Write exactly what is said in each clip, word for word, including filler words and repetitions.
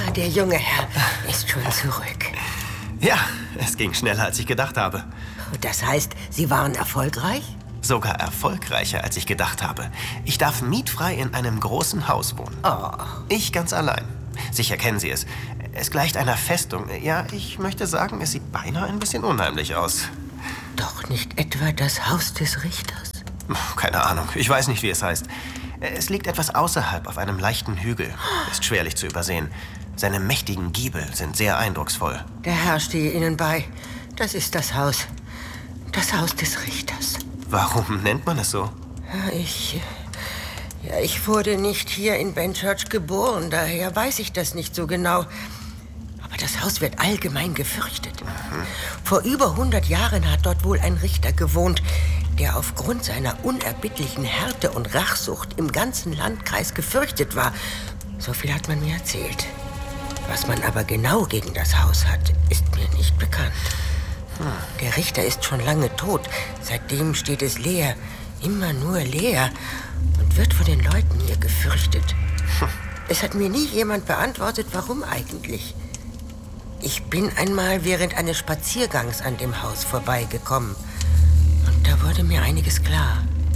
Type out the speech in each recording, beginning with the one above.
der junge Herr ist schon zurück. Ja, es ging schneller, als ich gedacht habe. Das heißt, Sie waren erfolgreich? Sogar erfolgreicher, als ich gedacht habe. Ich darf mietfrei in einem großen Haus wohnen. Oh. Ich ganz allein. Sicher kennen Sie es. Es gleicht einer Festung. Ja, ich möchte sagen, es sieht beinahe ein bisschen unheimlich aus. Doch nicht etwa das Haus des Richters? Keine Ahnung. Ich weiß nicht, wie es heißt. Es liegt etwas außerhalb auf einem leichten Hügel. Ist schwerlich zu übersehen. Seine mächtigen Giebel sind sehr eindrucksvoll. Der Herr stehe Ihnen bei. Das ist das Haus. Das Haus des Richters. Warum nennt man es so? Ich... Ja, ich wurde nicht hier in Benchurch geboren, daher weiß ich das nicht so genau. Aber das Haus wird allgemein gefürchtet. Mhm. Vor über hundert Jahren hat dort wohl ein Richter gewohnt, der aufgrund seiner unerbittlichen Härte und Rachsucht im ganzen Landkreis gefürchtet war. So viel hat man mir erzählt. Was man aber genau gegen das Haus hat, ist mir nicht bekannt. Hm. Der Richter ist schon lange tot. Seitdem steht es leer, immer nur leer und wird von den Leuten hier gefürchtet. Hm. Es hat mir nie jemand beantwortet, warum eigentlich. Ich bin einmal während eines Spaziergangs an dem Haus vorbeigekommen. Und da wurde mir einiges klar.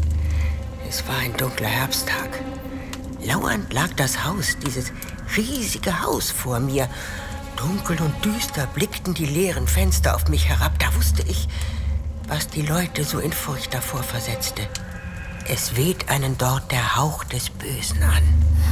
Es war ein dunkler Herbsttag. Lauernd lag das Haus, dieses riesige Haus vor mir. Dunkel und düster blickten die leeren Fenster auf mich herab. Da wusste ich, was die Leute so in Furcht davor versetzte. Es weht einen dort der Hauch des Bösen an.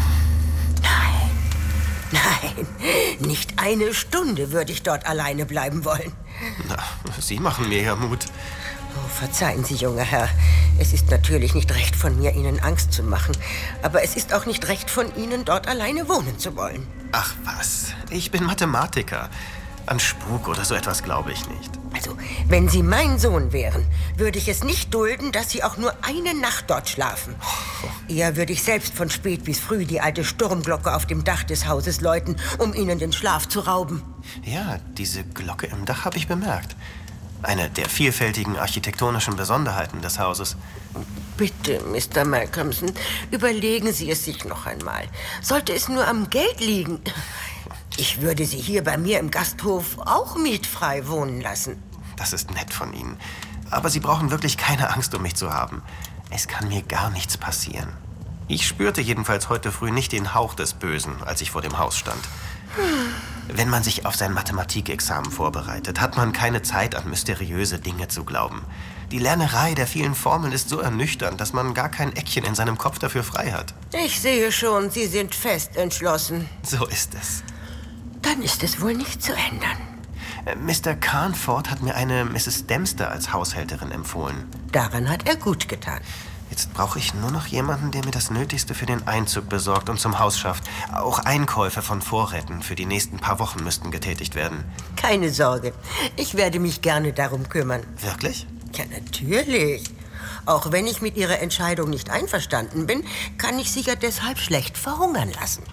Nein, nein, nicht eine Stunde würde ich dort alleine bleiben wollen. Na, Sie machen mir ja Mut. Oh, verzeihen Sie, junger Herr. Es ist natürlich nicht recht von mir, Ihnen Angst zu machen. Aber es ist auch nicht recht von Ihnen, dort alleine wohnen zu wollen. Ach was, ich bin Mathematiker. An Spuk oder so etwas glaube ich nicht. Also, wenn Sie mein Sohn wären, würde ich es nicht dulden, dass Sie auch nur eine Nacht dort schlafen. Oh. Eher würde ich selbst von spät bis früh die alte Sturmglocke auf dem Dach des Hauses läuten, um Ihnen den Schlaf zu rauben. Ja, diese Glocke im Dach habe ich bemerkt. Eine der vielfältigen architektonischen Besonderheiten des Hauses. Bitte, Mister Malcolmson, überlegen Sie es sich noch einmal. Sollte es nur am Geld liegen, ich würde Sie hier bei mir im Gasthof auch mietfrei wohnen lassen. Das ist nett von Ihnen. Aber Sie brauchen wirklich keine Angst, um mich zu haben. Es kann mir gar nichts passieren. Ich spürte jedenfalls heute früh nicht den Hauch des Bösen, als ich vor dem Haus stand. Wenn man sich auf sein Mathematikexamen vorbereitet, hat man keine Zeit, an mysteriöse Dinge zu glauben. Die Lernerei der vielen Formeln ist so ernüchternd, dass man gar kein Eckchen in seinem Kopf dafür frei hat. Ich sehe schon, Sie sind fest entschlossen. So ist es. Dann ist es wohl nicht zu ändern. Äh, Mister Carnford hat mir eine Misses Dempster als Haushälterin empfohlen. Daran hat er gut getan. Jetzt brauche ich nur noch jemanden, der mir das Nötigste für den Einzug besorgt und zum Haus schafft. Auch Einkäufe von Vorräten für die nächsten paar Wochen müssten getätigt werden. Keine Sorge, ich werde mich gerne darum kümmern. Wirklich? Ja, natürlich. Auch wenn ich mit Ihrer Entscheidung nicht einverstanden bin, kann ich Sie ja deshalb schlecht verhungern lassen.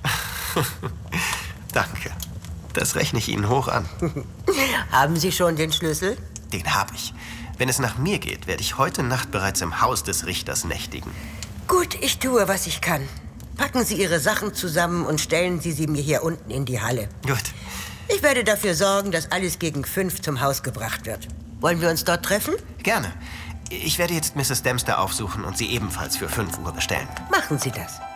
Danke. Das rechne ich Ihnen hoch an. Haben Sie schon den Schlüssel? Den habe ich. Wenn es nach mir geht, werde ich heute Nacht bereits im Haus des Richters nächtigen. Gut, ich tue, was ich kann. Packen Sie Ihre Sachen zusammen und stellen Sie sie mir hier unten in die Halle. Gut. Ich werde dafür sorgen, dass alles gegen fünf zum Haus gebracht wird. Wollen wir uns dort treffen? Gerne. Ich werde jetzt Misses Dempster aufsuchen und sie ebenfalls für fünf Uhr bestellen. Machen Sie das.